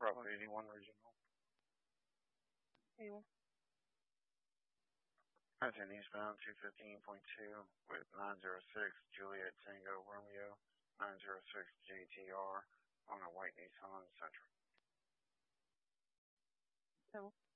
Probably 81 regional. Yeah. That's in eastbound 215.2 with 906 Juliet Tango Romeo 906 JTR on a white Nissan Sentra. So